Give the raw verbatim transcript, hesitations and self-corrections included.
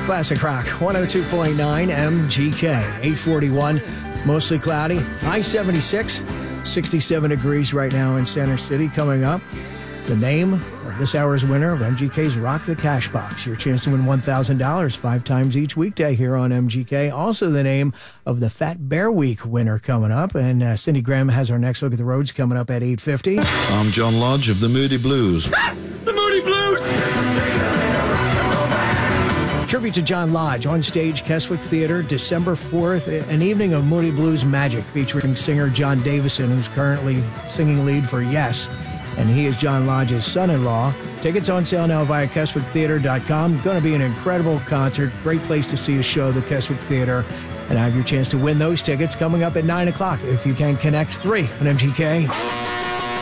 Classic Rock, one oh two point nine M G K, eight forty-one, mostly cloudy, high seventy-six, sixty-seven degrees right now in Center City. Coming up, the name of this hour's winner of M G K's Rock the Cash Box. Your chance to win one thousand dollars five times each weekday here on M G K. Also the name of the Fat Bear Week winner coming up. And uh, Cindy Graham has our next look at the roads coming up at eight fifty. I'm John Lodge of the Moody Blues. The Moody Blues! Tribute to John Lodge on stage, Keswick Theater, December fourth, an evening of Moody Blues magic featuring singer John Davison, who's currently singing lead for Yes, and he is John Lodge's son-in-law. Tickets on sale now via Keswick Theater dot com. Going to be an incredible concert, great place to see a show, the Keswick Theater, and I have your chance to win those tickets coming up at nine o'clock if you can connect three on M G K.